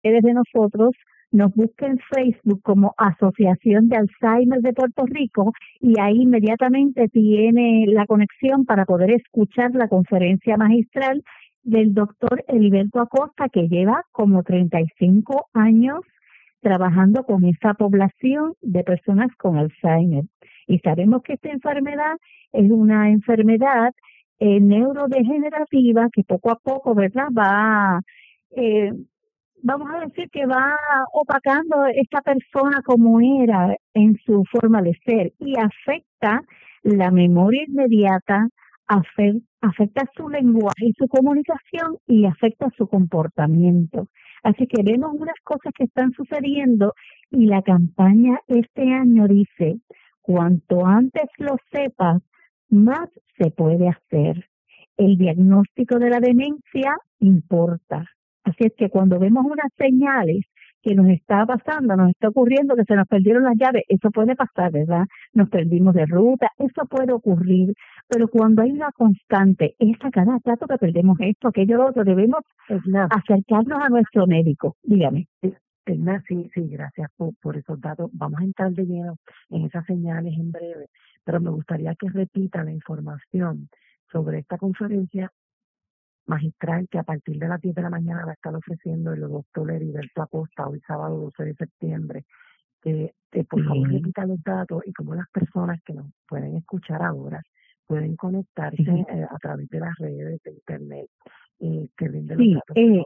de nosotros nos busque en Facebook como Asociación de Alzheimer de Puerto Rico y ahí inmediatamente tiene la conexión para poder escuchar la conferencia magistral del doctor Heriberto Acosta, que lleva como 35 años trabajando con esa población de personas con Alzheimer. Y sabemos que esta enfermedad es una enfermedad neurodegenerativa que poco a poco, ¿verdad? Eh, vamos a decir que va opacando esta persona como era en su forma de ser y afecta la memoria inmediata, afecta su lenguaje y su comunicación y afecta su comportamiento. Así que vemos unas cosas que están sucediendo y la campaña este año dice, cuanto antes lo sepas, más se puede hacer. El diagnóstico de la demencia importa. Así es que cuando vemos unas señales que nos está pasando, nos está ocurriendo que se nos perdieron las llaves, eso puede pasar, ¿verdad? Nos perdimos de ruta, eso puede ocurrir, pero cuando hay una constante, es a cada rato que perdemos esto, aquello, lo otro, debemos acercarnos a nuestro médico. Dígame. Edna, sí, gracias por esos datos. Vamos a entrar de lleno en esas señales en breve, pero me gustaría que repita la información sobre esta conferencia magistral que a partir de las 10 de la mañana va a estar ofreciendo el doctor Heriberto Acosta hoy sábado 12 de septiembre. Por favor repita los datos y cómo las personas que nos pueden escuchar ahora pueden conectarse a través de las redes de internet. Que brinde los datos.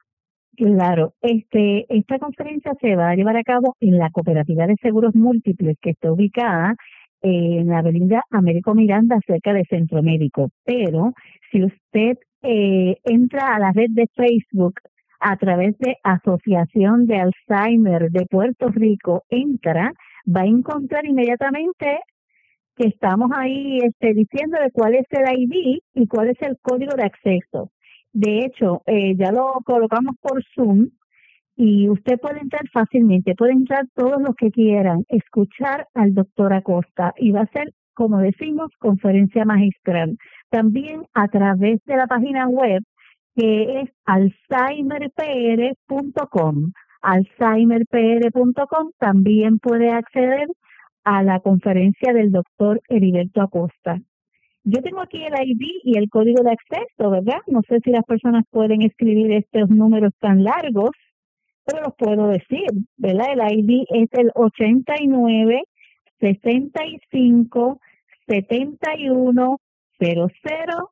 Claro, esta conferencia se va a llevar a cabo en la Cooperativa de Seguros Múltiples, que está ubicada en la avenida Américo Miranda, cerca de Centro Médico. Pero si usted entra a la red de Facebook a través de Asociación de Alzheimer de Puerto Rico, va a encontrar inmediatamente que estamos ahí diciéndole cuál es el ID y cuál es el código de acceso. De hecho, ya lo colocamos por Zoom y usted puede entrar fácilmente, puede entrar todos los que quieran, escuchar al doctor Acosta y va a ser, como decimos, conferencia magistral. También a través de la página web que es alzheimerpr.com. Alzheimerpr.com también puede acceder a la conferencia del doctor Heriberto Acosta. Yo tengo aquí el ID y el código de acceso, ¿verdad? No sé si las personas pueden escribir estos números tan largos, pero los puedo decir, ¿verdad? El ID es el 89 65 71 00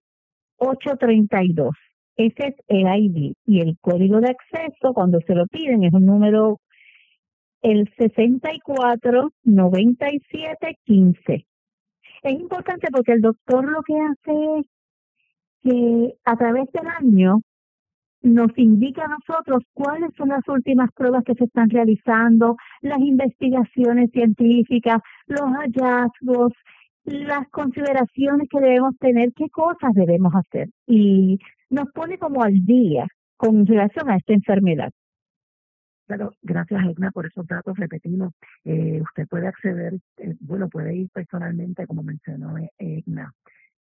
832. Ese es el ID y el código de acceso cuando se lo piden es un número, el 64 97 15. Es importante porque el doctor lo que hace es que a través del año nos indica a nosotros cuáles son las últimas pruebas que se están realizando, las investigaciones científicas, los hallazgos, las consideraciones que debemos tener, qué cosas debemos hacer. Y nos pone como al día con relación a esta enfermedad. Claro, gracias Edna por esos datos, repetimos. Usted puede acceder, puede ir personalmente, como mencionó Edna,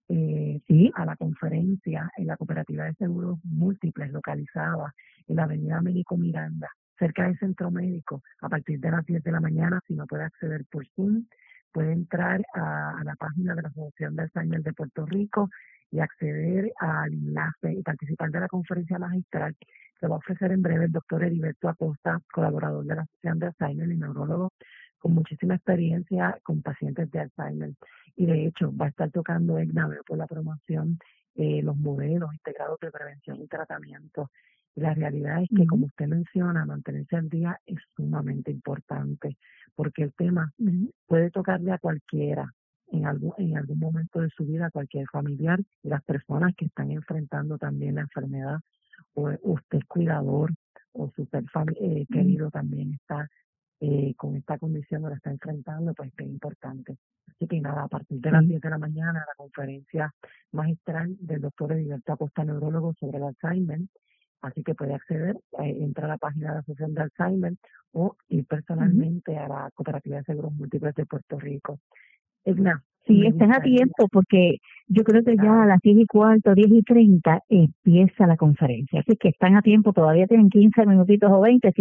a la conferencia en la Cooperativa de Seguros Múltiples, localizada en la avenida Américo Miranda, cerca del Centro Médico, a partir de las 10 de la mañana. Si no puede acceder por Zoom, puede entrar a la página de la Asociación de Alzheimer de Puerto Rico y acceder al enlace y participar de la conferencia magistral que va a ofrecer en breve el doctor Heriberto Acosta, colaborador de la Asociación de Alzheimer y neurólogo con muchísima experiencia con pacientes de Alzheimer. Y de hecho va a estar tocando por la promoción los modelos integrados de prevención y tratamiento. Y la realidad es que, como usted menciona, mantenerse al día es sumamente importante, porque el tema puede tocarle a cualquiera en algún momento de su vida, a cualquier familiar, y las personas que están enfrentando también la enfermedad, o usted es cuidador, o su ser querido también está con esta condición, lo está enfrentando, pues es importante. Así que nada, a partir de las 10 de la mañana, la conferencia magistral del doctor Heriberto Acosta, neurólogo, sobre el Alzheimer. Así que puede acceder, entra a la página de la Asociación de Alzheimer o ir personalmente a la Cooperativa de Seguros Múltiples de Puerto Rico. Edna, Sí, están a tiempo porque yo creo que ya a las 10:15, 10:30 empieza la conferencia. Así que están a tiempo, todavía tienen 15 minutitos o 20.